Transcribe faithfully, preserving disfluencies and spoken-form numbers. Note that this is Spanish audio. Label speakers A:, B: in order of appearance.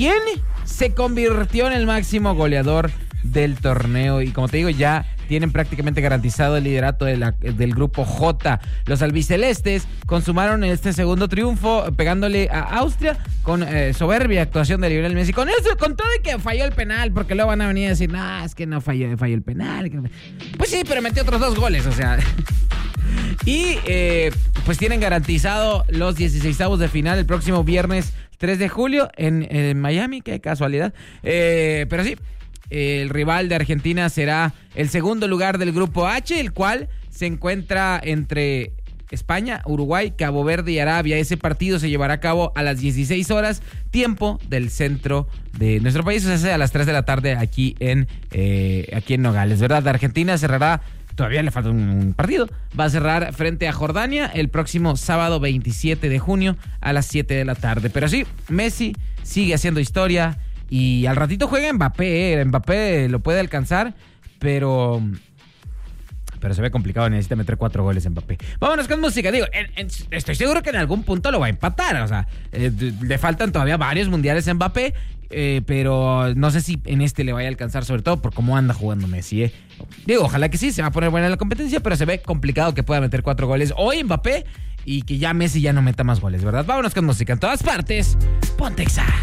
A: ¿Quién se convirtió en el máximo goleador del torneo? Y como te digo, ya tienen prácticamente garantizado el liderato de la, del grupo J. Los albicelestes consumaron este segundo triunfo pegándole a Austria con eh, soberbia actuación de Lionel Messi. Con eso, con todo y que falló el penal, porque luego van a venir a decir, no, es que no falló, falló el penal. Pues sí, pero metió otros dos goles, o sea. Y eh, pues tienen garantizado los dieciseisavos de final el próximo viernes tres de julio en, en Miami, qué casualidad. Eh, pero sí, el rival de Argentina será el segundo lugar del grupo H, el cual se encuentra entre España, Uruguay, Cabo Verde y Arabia. Ese partido se llevará a cabo a las dieciséis horas, tiempo del centro de nuestro país, o sea, a las tres de la tarde aquí en, eh, aquí en Nogales, ¿verdad? Argentina cerrará, todavía le falta un partido, va a cerrar frente a Jordania el próximo sábado veintisiete de junio a las siete de la tarde. Pero sí, Messi sigue haciendo historia. Y al ratito juega Mbappé, ¿eh? Mbappé lo puede alcanzar, pero pero se ve complicado, necesita meter cuatro goles Mbappé. Vámonos con música, digo, en, en, estoy seguro que en algún punto lo va a empatar, o sea, eh, le faltan todavía varios mundiales a Mbappé, eh, pero no sé si en este le vaya a alcanzar, sobre todo por cómo anda jugando Messi, ¿eh? Digo, ojalá que sí, se va a poner buena la competencia, pero se ve complicado que pueda meter cuatro goles hoy Mbappé y que ya Messi ya no meta más goles, ¿verdad? Vámonos con música en todas partes, Pontexa.